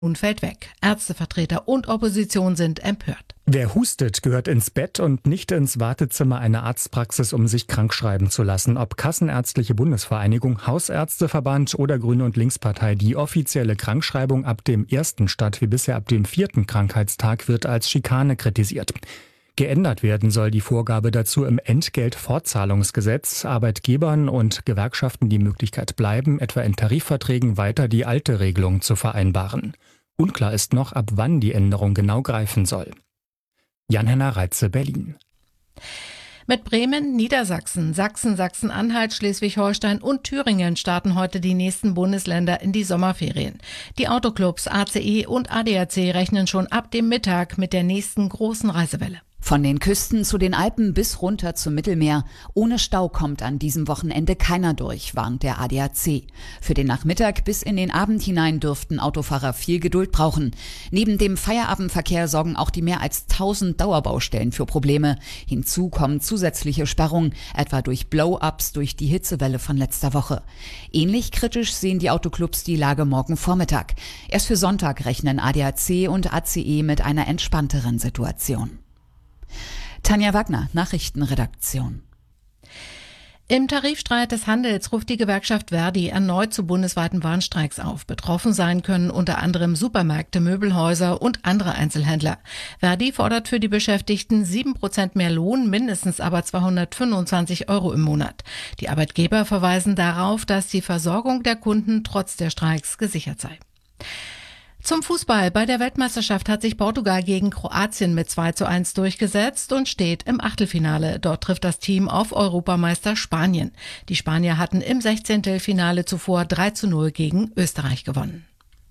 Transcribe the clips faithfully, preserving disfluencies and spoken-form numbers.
Nun fällt weg. Ärztevertreter und Opposition sind empört. Wer hustet, gehört ins Bett und nicht ins Wartezimmer einer Arztpraxis, um sich krankschreiben zu lassen. Ob Kassenärztliche Bundesvereinigung, Hausärzteverband oder Grüne- und Linkspartei, die offizielle Krankschreibung ab dem ersten statt wie bisher ab dem vierten Krankheitstag wird als Schikane kritisiert. Geändert werden soll die Vorgabe dazu im Entgeltfortzahlungsgesetz. Arbeitgebern und Gewerkschaften die Möglichkeit bleiben, etwa in Tarifverträgen weiter die alte Regelung zu vereinbaren. Unklar ist noch, ab wann die Änderung genau greifen soll. Jan-Henner Reitze, Berlin. Mit Bremen, Niedersachsen, Sachsen, Sachsen-Anhalt, Schleswig-Holstein und Thüringen starten heute die nächsten Bundesländer in die Sommerferien. Die Autoclubs A C E und A D A C rechnen schon ab dem Mittag mit der nächsten großen Reisewelle. Von den Küsten zu den Alpen bis runter zum Mittelmeer. Ohne Stau kommt an diesem Wochenende keiner durch, warnt der A D A C. Für den Nachmittag bis in den Abend hinein dürften Autofahrer viel Geduld brauchen. Neben dem Feierabendverkehr sorgen auch die mehr als tausend Dauerbaustellen für Probleme. Hinzu kommen zusätzliche Sperrungen, etwa durch Blow-ups durch die Hitzewelle von letzter Woche. Ähnlich kritisch sehen die Autoclubs die Lage morgen Vormittag. Erst für Sonntag rechnen A D A C und A C E mit einer entspannteren Situation. Tanja Wagner, Nachrichtenredaktion. Im Tarifstreit des Handels ruft die Gewerkschaft Verdi erneut zu bundesweiten Warnstreiks auf. Betroffen sein können unter anderem Supermärkte, Möbelhäuser und andere Einzelhändler. Verdi fordert für die Beschäftigten sieben Prozent mehr Lohn, mindestens aber zweihundertfünfundzwanzig Euro im Monat. Die Arbeitgeber verweisen darauf, dass die Versorgung der Kunden trotz der Streiks gesichert sei. Zum Fußball. Bei der Weltmeisterschaft hat sich Portugal gegen Kroatien mit zwei zu eins durchgesetzt und steht im Achtelfinale. Dort trifft das Team auf Europameister Spanien. Die Spanier hatten im Sechzehntelfinale zuvor drei zu null gegen Österreich gewonnen.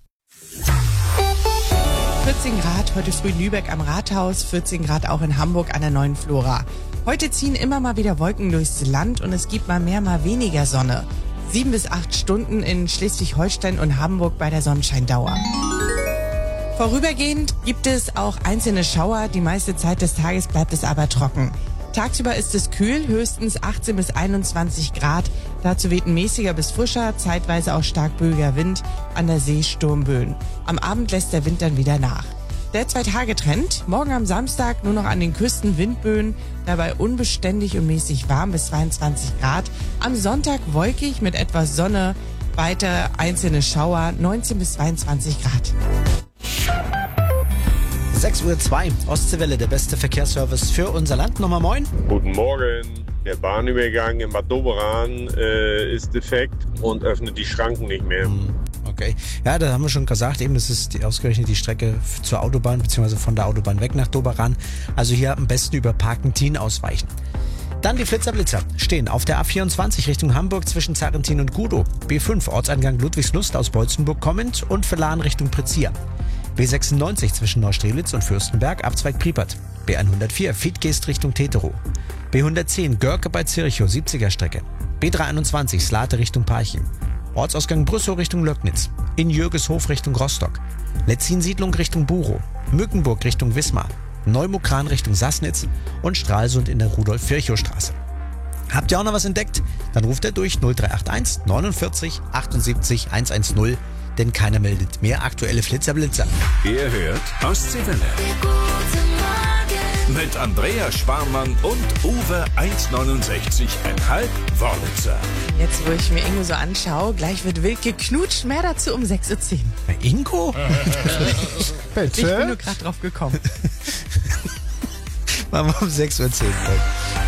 vierzehn Grad heute früh in Lübeck am Rathaus, vierzehn Grad auch in Hamburg an der Neuen Flora. Heute ziehen immer mal wieder Wolken durchs Land und es gibt mal mehr, mal weniger Sonne. Sieben bis acht Stunden in Schleswig-Holstein und Hamburg bei der Sonnenscheindauer. Vorübergehend gibt es auch einzelne Schauer, die meiste Zeit des Tages bleibt es aber trocken. Tagsüber ist es kühl, höchstens achtzehn bis einundzwanzig Grad. Dazu weht ein mäßiger bis frischer, zeitweise auch stark böiger Wind, an der See Sturmböen. Am Abend lässt der Wind dann wieder nach. Der Zwei-Tage-Trend, morgen am Samstag nur noch an den Küsten Windböen, dabei unbeständig und mäßig warm bis zweiundzwanzig Grad. Am Sonntag wolkig mit etwas Sonne, weiter einzelne Schauer, neunzehn bis zweiundzwanzig Grad. sechs Uhr zwei, Ostseewelle, der beste Verkehrsservice für unser Land. Nochmal moin. Guten Morgen. Der Bahnübergang in Bad Doberan äh, ist defekt und öffnet die Schranken nicht mehr. Okay. Ja, da haben wir schon gesagt, eben, das ist die, ausgerechnet die Strecke zur Autobahn, beziehungsweise von der Autobahn weg nach Doberan. Also hier am besten über Parkentin ausweichen. Dann die Flitzer-Blitzer stehen auf der A vierundzwanzig Richtung Hamburg zwischen Zarrentin und Gudow. B fünf Ortseingang Ludwigslust aus Beutzenburg kommend und Verlan Richtung Prezir. B sechsundneunzig zwischen Neustrelitz und Fürstenberg, Abzweig Priepert. B hundertvier Fiedgeest Richtung Teterow. B hundertzehn Görke bei Zirchow, siebziger Strecke. B dreihunderteinundzwanzig Slate Richtung Parchim. Ortsausgang Brüssow Richtung Löcknitz. In Jürgeshof Richtung Rostock. Letzin-Siedlung Richtung Burow. Mückenburg Richtung Wismar. Neumukran Richtung Sassnitz und Stralsund in der Rudolf-Virchow-Straße. Habt ihr auch noch was entdeckt? Dann ruft er durch null drei acht eins neunundvierzig achtundsiebzig hundertzehn, denn keiner meldet mehr aktuelle Flitzer-Blitzer. Ihr hört Ostseewelle. Mit Andrea Sparmann und Uwe eins neunundsechzig Komma fünf Wörlitzer. Jetzt, wo ich mir Ingo so anschaue, gleich wird wild geknutscht. Mehr dazu um sechs Uhr zehn. Bei Ingo? Bitte? Ich bin nur gerade drauf gekommen. Machen wir um sechs Uhr zehn.